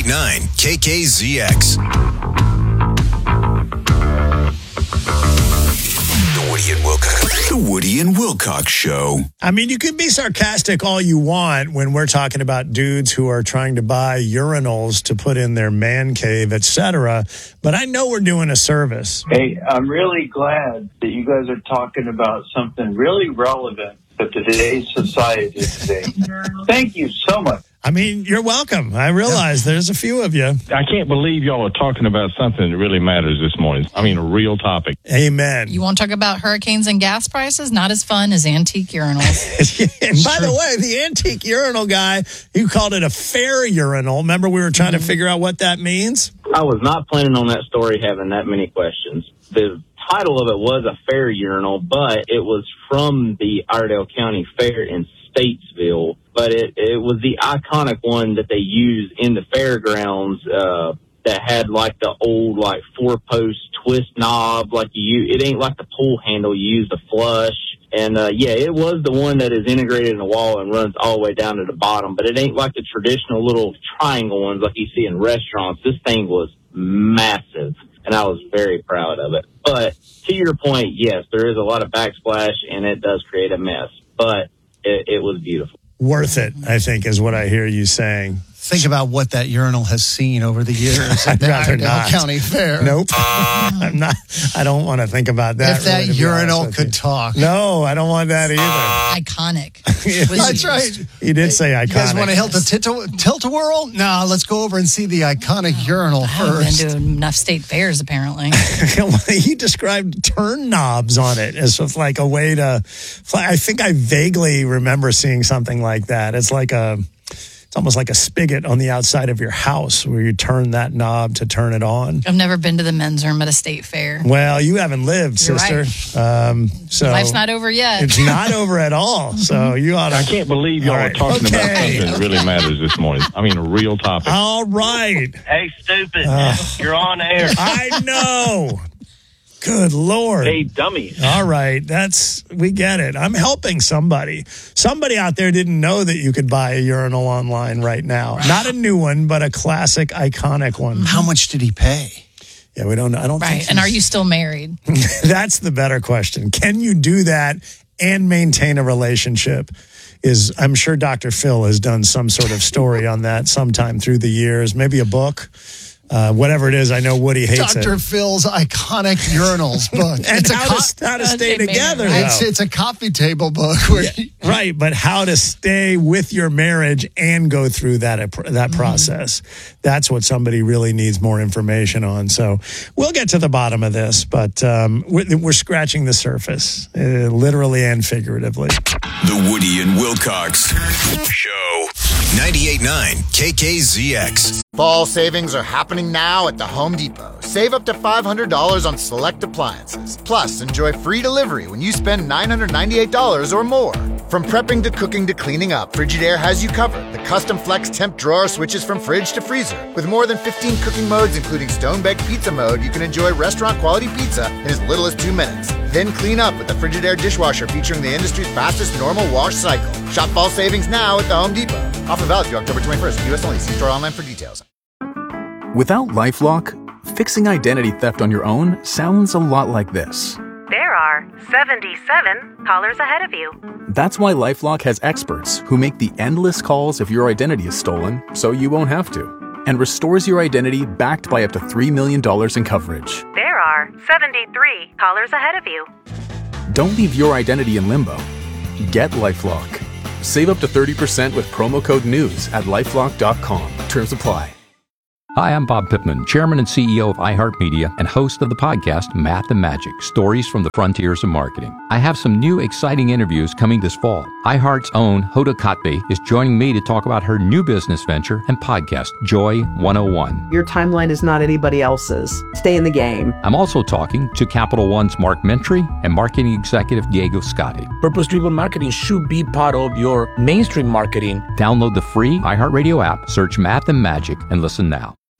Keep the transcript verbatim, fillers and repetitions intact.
ninety-eight point nine K K Z X. The Woody and Wilcox. The Woody and Wilcox Show. I mean, you can be sarcastic all you want when we're talking about dudes who are trying to buy urinals to put in their man cave, et cetera. But I know we're doing a service. Hey, I'm really glad that you guys are talking about something really relevant to today's society today. Thank you so much. I mean, you're welcome. I realize there's a few of you. I can't believe y'all are talking about something that really matters this morning. I mean, a real topic. Amen. You want to talk about hurricanes and gas prices? Not as fun as antique urinals. And by the way, the antique urinal guy, you called it a fair urinal. Remember we were trying mm-hmm. to figure out what that means? I was not planning on that story having that many questions. The title of it was a fair urinal, but it was from the Iredell County Fair in Statesville. But it, it was the iconic one that they use in the fairgrounds uh, that had like the old like four post twist knob. Like you, it ain't like the pull handle you use to flush. And uh, yeah, it was the one that is integrated in the wall and runs all the way down to the bottom. But it ain't like the traditional little triangle ones like you see in restaurants. This thing was massive, and I was very proud of it. But to your point, yes, there is a lot of backsplash, and it does create a mess. But it, it was beautiful. Worth it, I think, is what I hear you saying. Think about what that urinal has seen over the years at I'd the rather Iredell not. County Fair. Nope. I'm not. I don't want to think about that. If that really, urinal could talk. No, I don't want that either. Iconic. That's right. You did say iconic. You guys want to help the tit- tilt-a-whirl? No, let's go over and see the iconic urinal I haven't first. been to enough state fairs, apparently. He described turn knobs on it as sort of like a way to. I think I vaguely remember seeing something like that. It's like a. It's almost like a spigot on the outside of your house where you turn that knob to turn it on. I've never been to the men's room at a state fair. Well, you haven't lived, You're sister. Right. Um, so life's not over yet. It's not over at all. So you ought to. I can't believe y'all right. are talking okay. about something that really matters this morning. I mean, a real topic. All right. Hey, stupid. Uh, You're on air. I know. Good Lord. Hey, dummies. All right. That's, we get it. I'm helping somebody. Somebody out there didn't know that you could buy a urinal online right now. Not a new one, but a classic, iconic one. How much did he pay? Yeah, we don't know. I don't right. think. And are you still married? That's the better question. Can you do that and maintain a relationship? Is I'm sure Doctor Phil has done some sort of story on that sometime through the years, maybe a book. Uh, whatever it is, I know Woody hates Doctor it. Doctor Phil's iconic urinals book. And it's how, a co- to, how to stay together. It's, it's a coffee table book. Where yeah, right, but how to stay with your marriage and go through that that mm-hmm. process. That's what somebody really needs more information on. So we'll get to the bottom of this, but um, we're, we're scratching the surface, uh, literally and figuratively. The Woody and Wilcox Show. ninety-eight point nine K K Z X. Fall savings are happening now at the Home Depot. Save up to five hundred dollars on select appliances. Plus, enjoy free delivery when you spend nine hundred ninety-eight dollars or more. From prepping to cooking to cleaning up, Frigidaire has you covered. The custom flex temp drawer switches from fridge to freezer. With more than fifteen cooking modes, including stone-baked pizza mode, you can enjoy restaurant-quality pizza in as little as two minutes. Then clean up with the Frigidaire dishwasher featuring the industry's fastest normal wash cycle. Shop fall savings now at the Home Depot. Offer valid through October twenty-first. U S only. See store online for details. Without LifeLock, fixing identity theft on your own sounds a lot like this. There are seventy-seven callers ahead of you. That's why LifeLock has experts who make the endless calls if your identity is stolen, so you won't have to, and restores your identity backed by up to three million dollars in coverage. There are seventy-three callers ahead of you. Don't leave your identity in limbo. Get LifeLock. Save up to thirty percent with promo code NEWS at lifelock dot com. Terms apply. Hi, I'm Bob Pittman, Chairman and C E O of iHeartMedia and host of the podcast Math and Magic, Stories from the Frontiers of Marketing. I have some new exciting interviews coming this fall. iHeart's own Hoda Kotb is joining me to talk about her new business venture and podcast, Joy one oh one. Your timeline is not anybody else's. Stay in the game. I'm also talking to Capital One's Mark Mentry and marketing executive Diego Scotti. Purpose-driven marketing should be part of your mainstream marketing. Download the free iHeartRadio app, search Math and Magic, and listen now.